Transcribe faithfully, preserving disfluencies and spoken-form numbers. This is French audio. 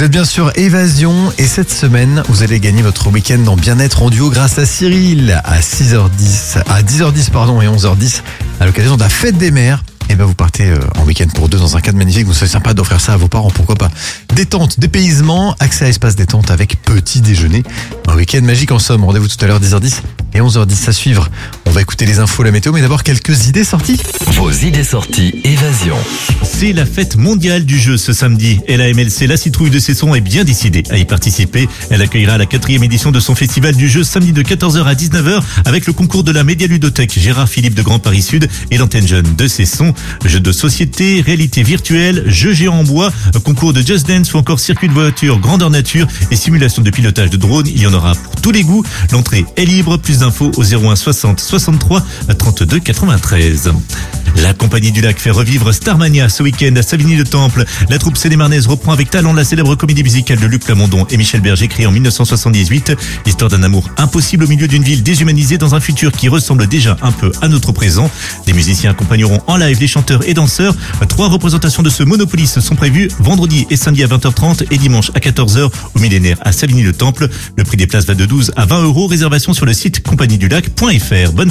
Vous êtes bien sûr Évasion et cette semaine, vous allez gagner votre week-end en bien-être en duo grâce à Cyril à six heures dix, à dix heures dix pardon et onze heures dix à l'occasion de la fête des mères. Et ben vous partez en week-end pour deux dans un cadre magnifique. Vous savez, c'est sympa d'offrir ça à vos parents, pourquoi pas. Détente, dépaysement, accès à espace détente avec petit déjeuner. Un week-end magique en somme. Rendez-vous tout à l'heure dix heures dix et onze heures dix à suivre. On va écouter les infos, la météo, mais d'abord quelques idées sorties. Vos idées sorties Évasion. C'est la fête mondiale du jeu ce samedi et la M L C La Citrouille de Cesson est bien décidée à y participer. Elle accueillera la quatrième édition de son festival du jeu samedi de quatorze heures à dix-neuf heures avec le concours de la Médialudothèque Gérard Philippe de Grand Paris Sud et l'antenne jeune de Cesson. Jeux de société, réalité virtuelle, jeux géants en bois, concours de Just Dance ou encore circuit de voiture, grandeur nature et simulation de pilotage de drone. Il y en aura pour tous les goûts. L'entrée est libre. Plus d'infos au zéro un soixante soixante-trois trente-deux quatre-vingt-treize. La Compagnie du Lac fait revivre Starmania ce week-end à Savigny-le-Temple. La troupe sénémarnaise reprend avec talent la célèbre comédie musicale de Luc Plamondon et Michel Berger créée en dix-neuf cent soixante-dix-huit. L'histoire d'un amour impossible au milieu d'une ville déshumanisée dans un futur qui ressemble déjà un peu à notre présent. Des musiciens accompagneront en live les chanteurs et danseurs. Trois représentations de ce Monopolis sont prévues vendredi et samedi à vingt heures trente et dimanche à quatorze heures au Millénaire à Savigny-le-Temple. Le prix des places va de douze à vingt euros. Réservation sur le site compagnie du lac point f r. Bonne